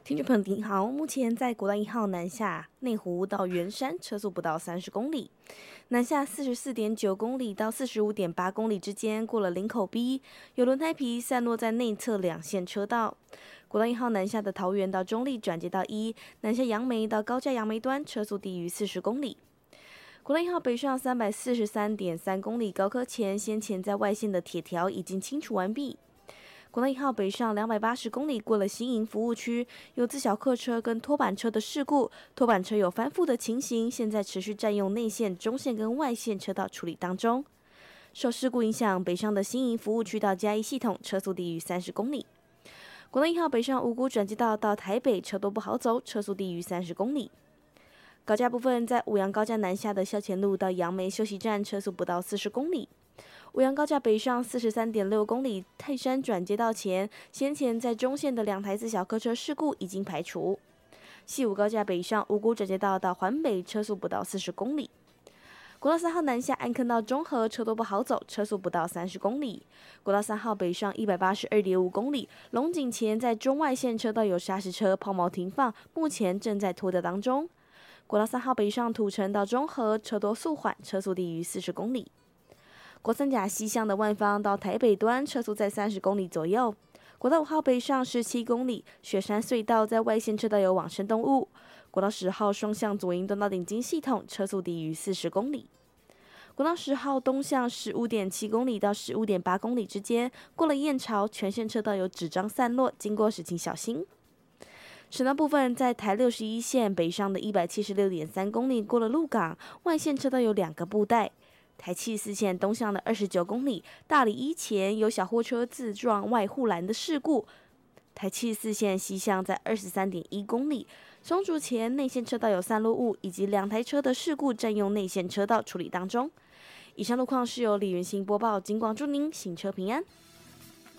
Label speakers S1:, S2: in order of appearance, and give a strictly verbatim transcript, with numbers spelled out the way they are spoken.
S1: 听众朋友您好，目前在国道一号南下内湖到圆山车速不到三十公里，南下四十四点九公里到四十五点八公里之间过了林口 B， 有轮胎皮散落在内侧两线车道。国道一号南下的桃园到中立转接到一，南下杨梅到高架杨梅端车速低于四十公里。国道一号北上三百四十三点三公里高科前，先前在外线的铁条已经清除完毕。国道一号北上两百八十公里，过了新营服务区，有自小客车跟拖板车的事故，拖板车有翻覆的情形，现在持续占用内线、中线跟外线车道处理当中。受事故影响，北上的新营服务区到嘉义系统车速低于三十公里。国道一号北上五股转接道到台北车都不好走，车速低于三十公里。高架部分在五杨高架南下的校前路到杨梅休息站车速不到四十公里。五杨高架北上四十三点六公里，泰山转接道前，先前在中线的两台自小客车事故已经排除。西武高架北上五股转接道到环北车速不到四十公里。国道三号南下安坑到中和车都不好走，车速不到三十公里。国道三号北上一百八十二点五公里，龙井前在中外线车道有砂石车抛锚停放，目前正在拖吊当中。国道三号北上土城到中和车多速缓，车速低于四十公里。国三甲西向的万方到台北端车速在三十公里左右。国道五号北上十七公里，雪山隧道在外线车道有往生动物。国道十号双向左营端到顶金系统车速低于四十公里。国道十号东向十五点七公里到十五点八公里之间，过了燕巢，全线车道有纸张散落，经过时请小心。省道部分在台六十一线北上的一百七十六点三公里，过了鹿港，外线车道有两个布袋。台七十四线东向的二十九公里，大里一前有小货车自撞外护栏的事故。台七十四线西向在二十三点一公里，松竹前内线车道有散落物以及两台车的事故占用内线车道处理当中。以上路况是由李元兴播报，警广祝您行车平安。